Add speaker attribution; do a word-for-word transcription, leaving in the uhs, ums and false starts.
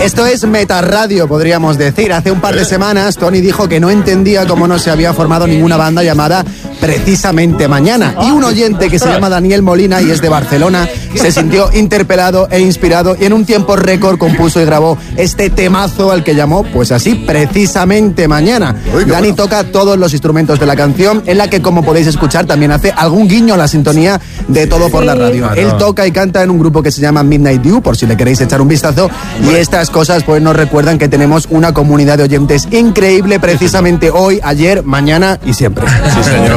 Speaker 1: Esto es Metarradio, podríamos decir. Hace un par de semanas Tony dijo que no entendía cómo no se había formado ninguna banda llamada Precisamente Mañana. Y un oyente que se llama Daniel Molina y es de Barcelona se sintió interpelado e inspirado y en un tiempo récord compuso y grabó este temazo al que llamó, pues así, Precisamente Mañana. Dani toca todos los instrumentos de la canción, en la que, como podéis escuchar, también hace algún guiño a la sintonía de Todo por la Radio.
Speaker 2: Claro.
Speaker 1: Él toca y canta en un grupo que se llama Midnight Dew, por si le queréis echar un vistazo. Y estas cosas pues nos recuerdan que tenemos una comunidad de oyentes increíble precisamente hoy, ayer, mañana y siempre.
Speaker 2: Sí, señor.